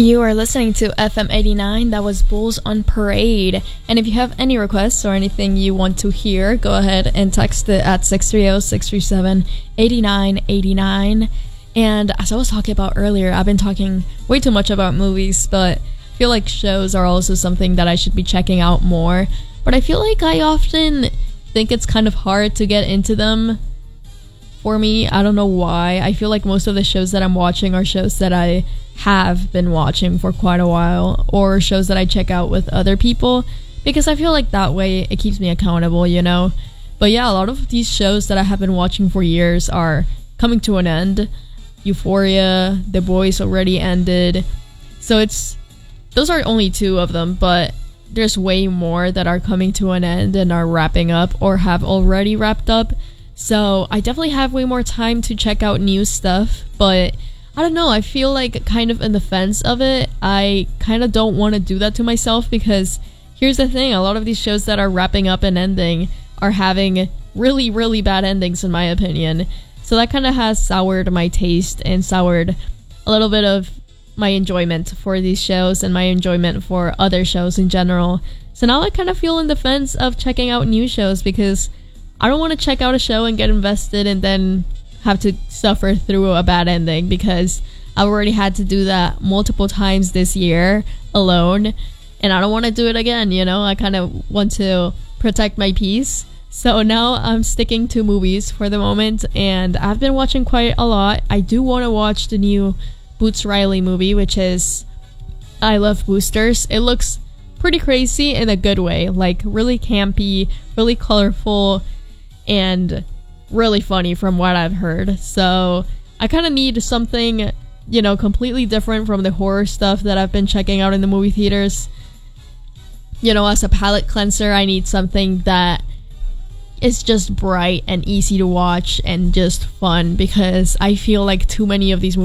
You are listening to FM 89. That was Bulls on Parade. And if you have any requests or anything you want to hear, go ahead and text it at 630-637-8989. And as I was talking about earlier, I've been talking way too much about movies, but I feel like shows are also something that I should be checking out more. But I feel like I often think it's kind of hard to get into them for me. I don't know why. I feel like most of the shows that I'm watching are shows that I have been watching for quite a while, or shows that I check out with other people, because I feel like that way it keeps me accountable, you know? But yeah, a lot of these shows that I have been watching for years are coming to an end. Euphoria, The Boys already ended. So those are only two of them, but there's way more that are coming to an end and are wrapping up or have already wrapped up. So I definitely have way more time to check out new stuff, but I don't know, I feel like kind of in the fence of it. I kind of don't want to do that to myself, because here's the thing, a lot of these shows that are wrapping up and ending are having really, really bad endings in my opinion. So that kind of has soured my taste and soured a little bit of my enjoyment for these shows and my enjoyment for other shows in general. So now I kind of feel in the fence of checking out new shows, because I don't want to check out a show and get invested and then have to suffer through a bad ending, because I've already had to do that multiple times this year alone, and I don't want to do it again, you know? I kind of want to protect my peace. So now I'm sticking to movies for the moment, and I've been watching quite a lot. I do want to watch the new Boots Riley movie, which is I Love Boosters. It looks pretty crazy in a good way, like really campy, really colorful, and really funny from what I've heard. So I kind of need something, you know, completely different from the horror stuff that I've been checking out in the movie theaters. You know, as a palate cleanser, I need something that is just bright and easy to watch and just fun, because I feel like too many of these movies